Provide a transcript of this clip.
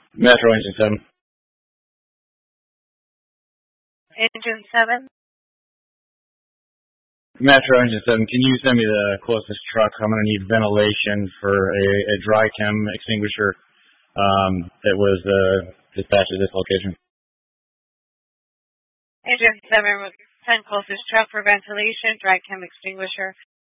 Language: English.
Metro Engine 7. Engine 7. Metro Engine 7, can you send me the closest truck? I'm going to need ventilation for a dry chem extinguisher that was dispatched at this location. Engine 7, send closest truck for ventilation, dry chem extinguisher.